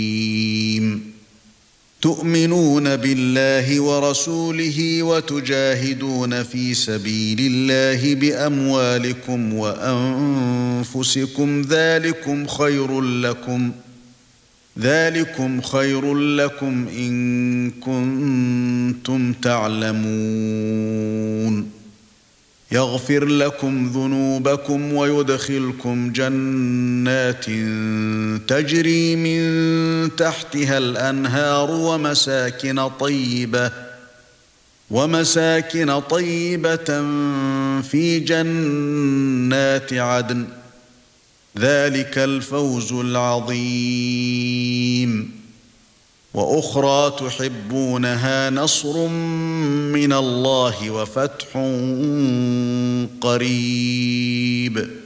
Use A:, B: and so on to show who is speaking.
A: تؤمنون بالله ورسوله وتجاهدون في سبيل الله بأموالكم وأنفسكم ذلكم خير لكم إن كنتم تعلمون يغفر لكم ذنوبكم ويدخلكم جنات تجري من تحتها الأنهار ومساكن طيبة في جنات عدن ذلك الفوز العظيم وأخرى تحبونها نصر من الله وفتح قريب